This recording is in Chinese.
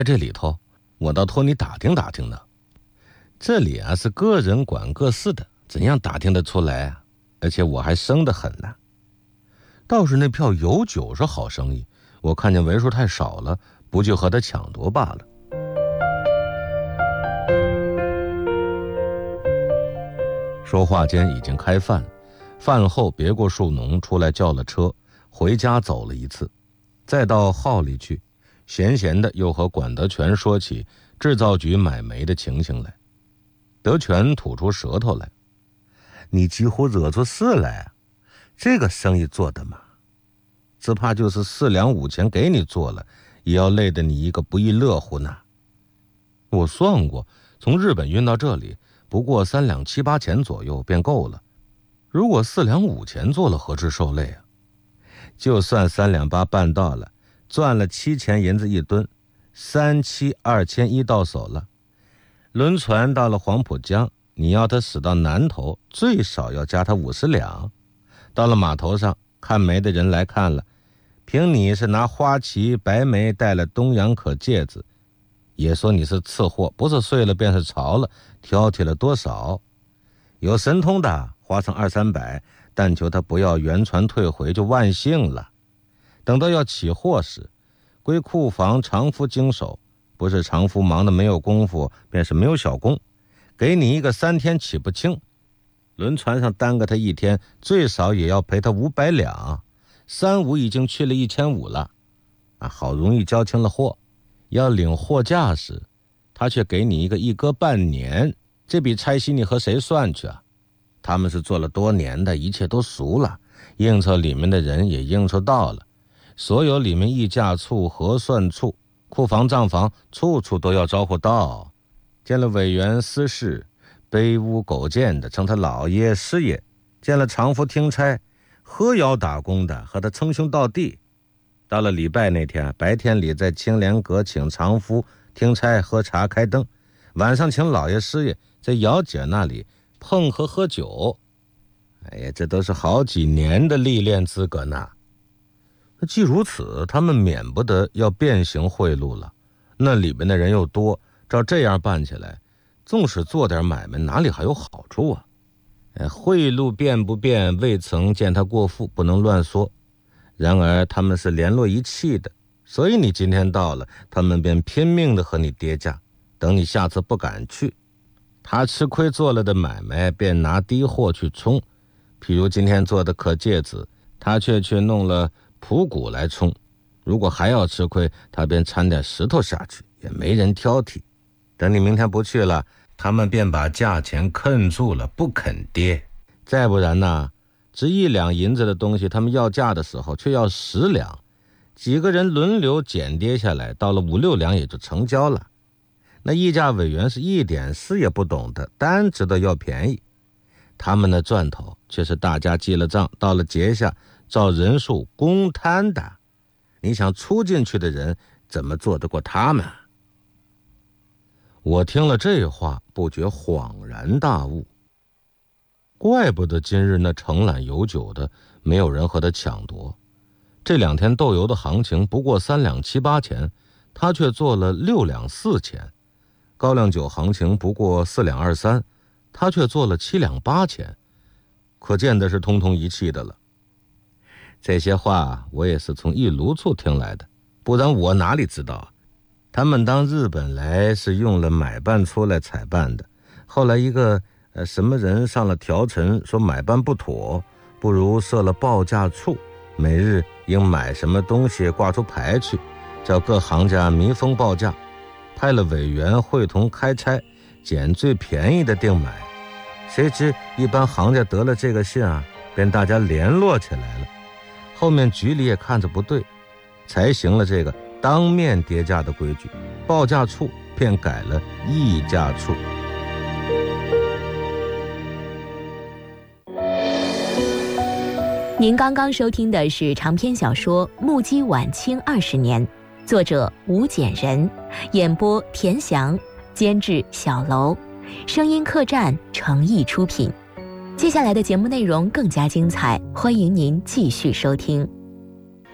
这里头我倒托你打听打听呢。这里啊是个人管各事的，怎样打听得出来啊？而且我还生得很呢。倒是那票有酒是好生意，我看见为数太少了，不就和他抢夺罢了。说话间已经开饭，饭后别过树农出来叫了车，回家走了一次，再到号里去，闲闲的又和管德全说起制造局买煤的情形来。德全吐出舌头来：“你几乎惹出事来啊！这个生意做的嘛，只怕就是4两5钱给你做了，也要累得你一个不亦乐乎呢。我算过，从日本运到这里，不过3两7、8钱左右便够了。如果4两5钱做了，何至受累啊？就算3两8办到了，赚了7钱银子1吨，3、7、2100到手了。轮船到了黄浦江，你要它驶到南头，最少要加它50两。到了码头上，看煤的人来看了，凭你是拿花旗白煤带了东洋可芥子，也说你是次货，不是碎了便是潮了，挑剔了多少。有神通的花上2、300，但求他不要原船退回，就万幸了。等到要起货时，归库房常夫经手，不是常夫忙得没有功夫，便是没有小工，给你一个3天起不清。轮船上耽搁他1天，最少也要赔他500两，3、5已经去了1500了。好容易交清了货，要领货价时，他却给你一个1搁半年，这笔差息你和谁算去啊？他们是做了多年的，一切都熟了，应酬里面的人也应酬到了，所有里面议价处、核算处、库房账房，处处都要招呼到。见了委员私事，卑污苟贱的称他老爷师爷，见了常夫听差，喝窑打工的和他称兄道弟。到了礼拜那天，白天里在青莲阁请常夫听差喝茶开灯，晚上请老爷师爷在姚姐那里碰和喝酒。这都是好几年的历练资格呢。既如此，他们免不得要变形贿赂了，那里面的人又多，照这样办起来，纵使做点买卖，哪里还有好处啊？贿赂变不变，未曾见他过腹，不能乱说。然而他们是联络一气的，所以你今天到了，他们便拼命的和你跌价，等你下次不敢去。他吃亏做了的买卖，便拿低货去冲。譬如今天做的可芥子，他却去弄了普谷来冲。如果还要吃亏，他便掺点石头下去，也没人挑剔。等你明天不去了，他们便把价钱坑住了，不肯跌。再不然呢，值1两银子的东西，他们要价的时候却要10两，几个人轮流减跌下来，到了5、6两也就成交了。那议价委员是一点事也不懂的，单知道要便宜。他们的赚头却是大家记了账，到了节下照人数公摊的。你想出进去的人怎么做得过他们？我听了这话，不觉恍然大悟。怪不得今日那承揽有酒的没有人和他抢夺，这2天豆油的行情不过3两7、8钱，他却做了6两4钱。高粱酒行情不过4两2、3，他却做了7两8钱，可见的是通通一气的了。这些话我也是从一炉处听来的，不然我哪里知道啊？他们当日本来是用了买办出来采办的，后来一个什么人上了条陈，说买办不妥，不如设了报价处，每日应买什么东西挂出牌去，叫各行家密封报价，派了委员会同开差，捡最便宜的定买。谁知一般行家得了这个信啊，便大家联络起来了。后面局里也看着不对，才行了这个当面跌价的规矩，报价处便改了议价处。 您刚刚收听的是长篇小说《目击晚清20年》，作者吴简人，演播田翔，监制小楼，声音客栈诚意出品。接下来的节目内容更加精彩，欢迎您继续收听。